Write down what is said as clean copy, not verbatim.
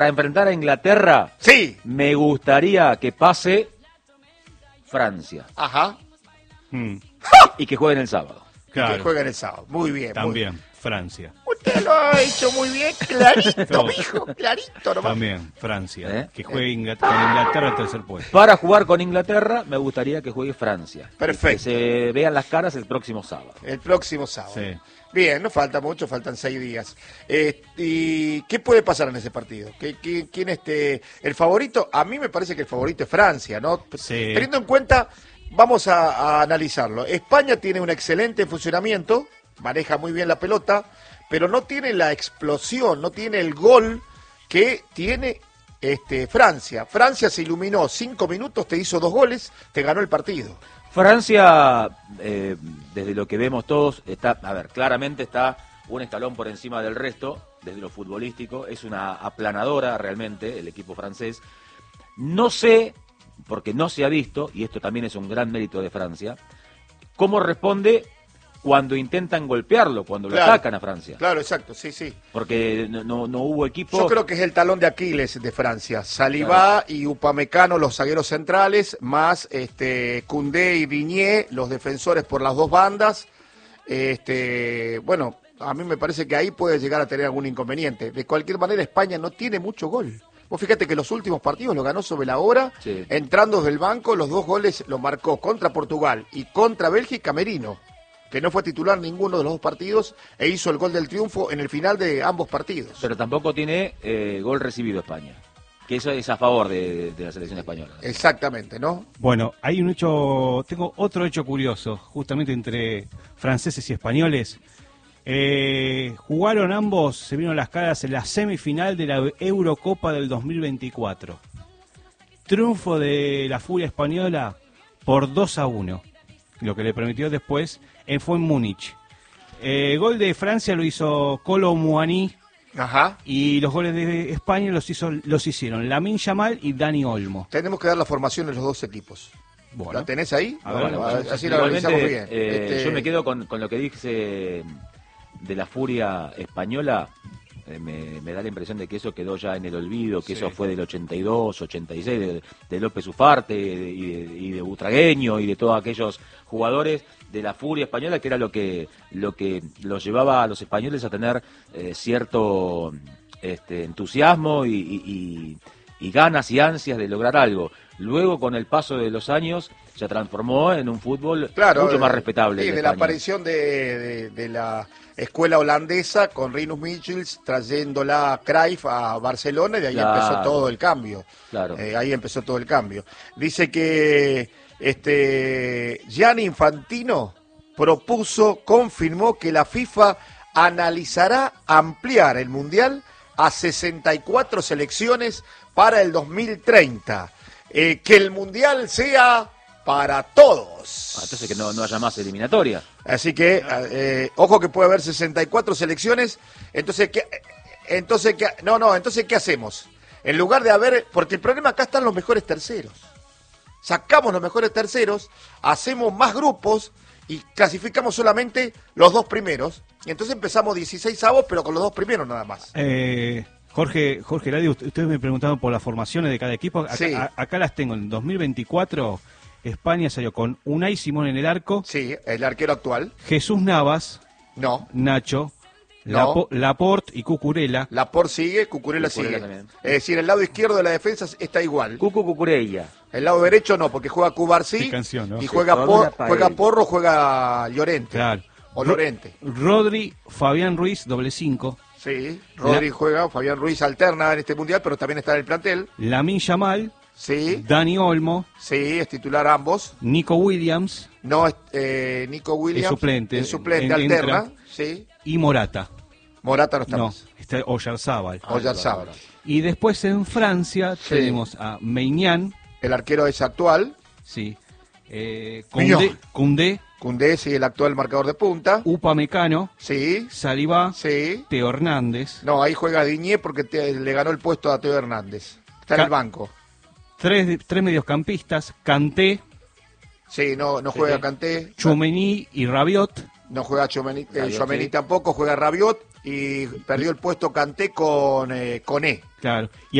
Para enfrentar a Inglaterra, Sí. me gustaría que pase Francia Ajá. y que jueguen el sábado. Claro. Que jueguen el sábado. Muy bien. También, Francia. Usted lo ha hecho muy bien, clarito, Todo. mijo, clarito nomás. También, Francia. ¿Eh? Que juegue con Inglaterra al tercer puesto. Para jugar con Inglaterra, me gustaría que juegue Francia. Perfecto. Que se vean las caras el próximo sábado. El próximo sábado. Sí. Bien, no falta mucho, faltan 6 días. ¿Y qué puede pasar en ese partido? ¿Quién el favorito? A mí me parece que el favorito es Francia, ¿no? Sí. Teniendo en cuenta, vamos a analizarlo. España tiene un excelente funcionamiento, maneja muy bien la pelota, pero no tiene la explosión, no tiene el gol que tiene Francia. Francia se iluminó 5 minutos, te hizo 2 goles, te ganó el partido. Francia, desde lo que vemos todos, claramente está un escalón por encima del resto, desde lo futbolístico, es una aplanadora realmente el equipo francés. No sé, porque no se ha visto, y esto también es un gran mérito de Francia, cómo responde cuando intentan golpearlo, cuando lo atacan a Francia. Claro, exacto, sí, sí. Porque no hubo equipo. Yo creo que es el talón de Aquiles de Francia. Saliba y Upamecano, los zagueros centrales, más Koundé y Digne, los defensores por las dos bandas. Bueno, a mí me parece que ahí puede llegar a tener algún inconveniente. De cualquier manera, España no tiene mucho gol. Vos fíjate que los últimos partidos lo ganó sobre la hora, Sí. entrando desde el banco, los 2 goles los marcó contra Portugal y contra Bélgica Merino, que no fue titular ninguno de los 2 partidos e hizo el gol del triunfo en el final de ambos partidos. Pero tampoco tiene gol recibido España, que eso es a favor de la selección española. Exactamente, ¿no? Bueno, hay un hecho, tengo otro hecho curioso, justamente entre franceses y españoles. Jugaron ambos, se vieron las caras en la semifinal de la Eurocopa del 2024. Triunfo de la Furia española por 2-1, lo que le permitió después fue en Múnich. Gol de Francia lo hizo Kolo Muani Ajá. y los goles de España los hicieron Lamine Yamal y Dani Olmo. Tenemos que dar la formación de los 2 equipos. Bueno. ¿La tenés ahí? A ver, Bueno, bueno, así la analizamos bien. Yo me quedo con lo que dice de la Furia española. Me da la impresión de que eso quedó ya en el olvido, que Sí. eso fue del 82, 86, de López Ufarte y de Butragueño y de todos aquellos jugadores de la Furia española, que era lo que los llevaba a los españoles a tener cierto entusiasmo y ganas y ansias de lograr algo. Luego, con el paso de los años, se transformó en un fútbol mucho más respetable. Sí, el de la español. aparición de la escuela holandesa con Rinus Michels trayéndola a Cruyff a Barcelona y de ahí Claro. empezó todo el cambio. Claro. Ahí empezó todo el cambio. Dice que Gianni Infantino confirmó que la FIFA analizará ampliar el Mundial a 64 selecciones para el 2030. Que el Mundial sea para todos. Entonces que no haya más eliminatoria. Así que, ojo que puede haber 64 selecciones. Entonces, ¿qué hacemos? En lugar de haber, porque el problema acá están los mejores terceros. Sacamos los mejores terceros, hacemos más grupos y clasificamos solamente los 2 primeros. Y entonces empezamos 16avos, pero con los 2 primeros nada más. Jorge Ladi, ustedes me preguntaban por las formaciones de cada equipo. Acá, Sí. acá las tengo. En 2024, España salió con Unai Simón en el arco, Sí, el arquero actual. Jesús Navas, No. Nacho, No. Laporte y Cucurella. Laporte sigue, Cucurella sigue. también. Es decir, el lado izquierdo de la defensa está igual. Cucu Cucurella. El lado derecho no, porque juega Cubarsí Qué canción, ¿no? y juega Porro, juega Llorente. Claro. O Lorente. Rodri, Fabián Ruiz, doble 5. Sí, Rodri juega, Fabián Ruiz alterna en este mundial, pero también está en el plantel. Lamine Yamal, Sí, Dani Olmo, sí, es titular ambos. Nico Williams No, Nico Williams. Es suplente. Es suplente, Entra. alterna. Sí, y Morata. Morata no está No, más. está Oyarzábal. Oyarzábal. Y después en Francia tenemos a Meignan, El arquero es actual. sí, Mignon. Koundé, Koundé, sí, el actual marcador de punta. Upamecano, Sí, Saliba, sí. Teo Hernández. No, ahí juega Digne porque le ganó el puesto a Teo Hernández. Está en el banco. Tres mediocampistas, Kanté, Sí, no juega Kanté. Tchouaméni y Rabiot. No juega Tchouaméni Rabiot, Tchouaméni sí. tampoco, juega Rabiot. y perdió el puesto Kanté con E. Claro.